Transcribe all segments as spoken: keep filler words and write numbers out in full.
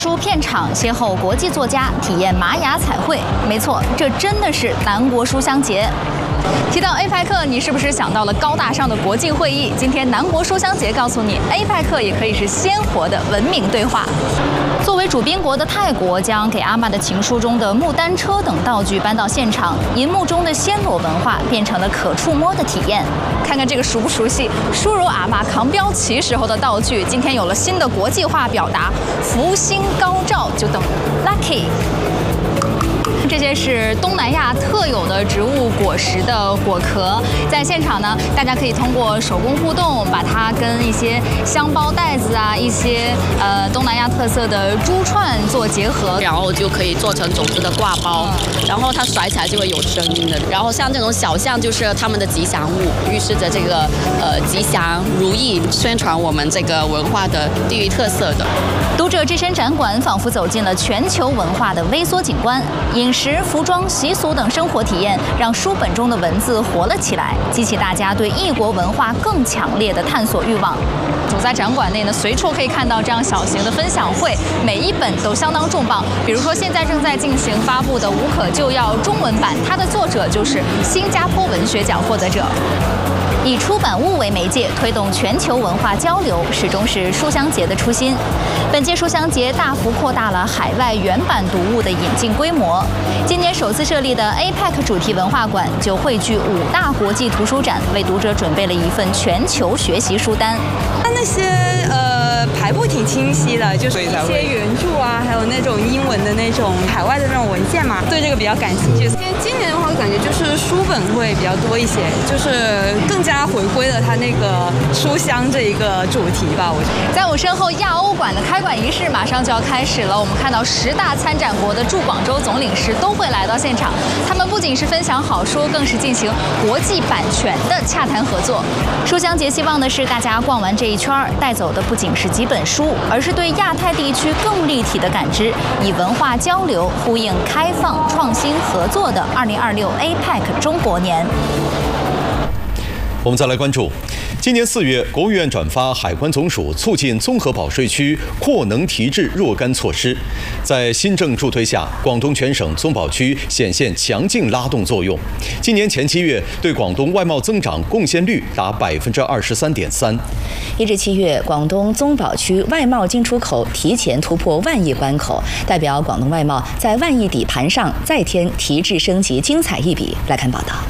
书片场邂逅国际作家，体验玛雅彩绘。没错，这真的是南国书香节。提到 A P E C， 你是不是想到了高大上的国际会议？今天南国书香节告诉你 ，A P E C 也可以是鲜活的文明对话。作为主宾国的泰国，将给阿嬷的情书中的木单车等道具搬到现场，银幕中的暹罗文化变成了可触摸的体验。看看这个熟不熟悉？书如阿嬷扛标旗时候的道具，今天有了新的国际化表达，福星高照，就等 lucky。这些是东南亚特有的植物果实的果壳，在现场呢，大家可以通过手工互动，把它跟一些香包袋子啊，一些呃东南亚特色的珠串做结合， 然后就可以做成种子的挂包，然后它甩起来就会有声音的。然后像这种小象就是他们的吉祥物，预示着这个呃吉祥如意，宣传我们这个文化的地域特色的。 读者之声展馆仿佛走进了全球文化的微缩景观，饮食、服装、习俗等生活体验，让书本中的文字活了起来，激起大家对异国文化更强烈的探索欲望。走在展馆内呢，随处可以看到这样小型的分享会，每一本都相当重磅。比如说，现在正在进行发布的《无可救药》中文版，它的作者就是新加坡文学奖获得者。以出版物为媒介，推动全球文化交流，始终是书香节的初心。本届书香节大幅扩大了海外原版读物的引进规模。今年首次设立的 A P E C 主题文化馆就汇聚五大国际图书展，为读者准备了一份全球学习书单。 它那些呃排布挺清晰的，就是一些原著啊，还有那种英文的那种海外的那种文献嘛，对这个比较感兴趣。今年的话，感觉就是书本会比较多一些，就是更加回归了它那个书香这一个主题吧。我觉得， 在我身后亚欧馆的开馆仪式马上就要开始了。我们看到十大参展国的驻广州总领事都会来到现场，他们不仅是分享好书，更是进行国际版权的洽谈合作。书香节希望的是大家逛完这一圈，带走的不仅是几本书，而是对亚太地区更立体的感知，以文化交流呼应开放、创新、合作的二零二六 A P E C 中国年。 我们再来关注，今年四月，国务院转发海关总署促进综合保税区扩能提质若干措施，在新政助推下，广东全省综保区显现强劲拉动作用。今年前七月，对广东外贸增长贡献率达百分之二十三点三。 一至七月，广东综保区外贸进出口提前突破万亿关口，代表广东外贸在万亿底盘上再添提质升级精彩一笔。来看报道。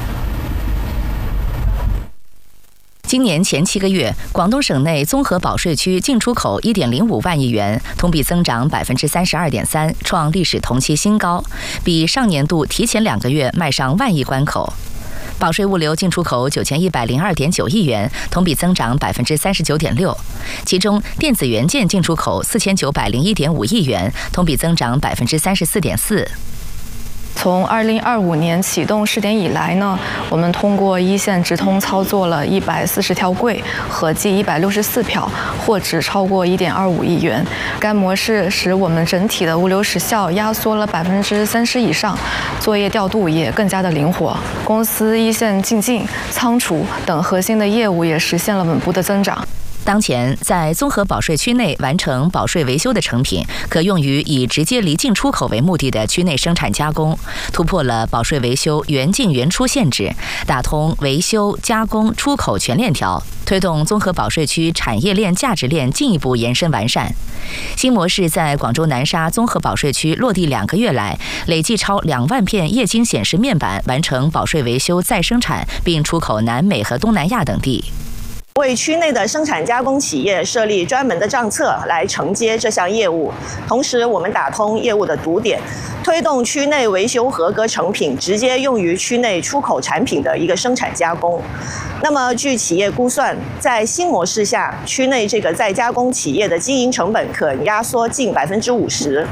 今年前七个月，广东省内综合保税区进出口 一点零五万亿元，同比增长 百分之三十二点三， 创历史同期新高，比上年度提前两个月迈上万亿关口。保税物流进出口 九千一百零二点九亿元，同比增长 百分之三十九点六， 其中电子元件进出口 四千九百零一点五亿元，同比增长 百分之三十四点四。 从二零二五年启动试点以来呢，我们通过一线直通操作了一百四十条柜，合计一百六十四票，货值超过一点二五亿元。该模式使我们整体的物流时效压缩了百分之三十以上，作业调度也更加的灵活。公司一线进境、仓储等核心的业务也实现了稳步的增长。 当前，在综合保税区内完成保税维修的成品，可用于以直接离境出口为目的的区内生产加工，突破了保税维修原进原出限制，打通维修、加工、出口全链条，推动综合保税区产业链、价值链进一步延伸完善。新模式在广州南沙综合保税区落地两个月来，累计超两万片液晶显示面板完成保税维修再生产，并出口南美和东南亚等地。 为区内的生产加工企业设立专门的账册来承接这项业务，同时我们打通业务的堵点，推动区内维修合格成品直接用于区内出口产品的一个生产加工。那么据企业估算，在新模式下，区内这个再加工企业的经营成本可压缩近百分之五十。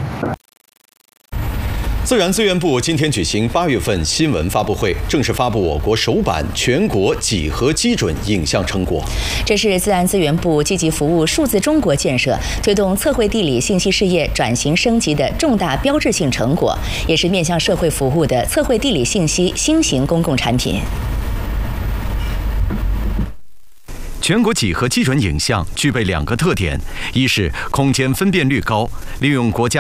自然资源部今天举行八月份新闻发布会，正式发布我国首版全国几何基准影像成果。 这是自然资源部积极服务数字中国建设、推动测绘地理信息事业转型升级的重大标志性成果，也是面向社会服务的测绘地理信息新型公共产品。 全国几何基准影像具备两个特点：一是空间分辨率高，利用国家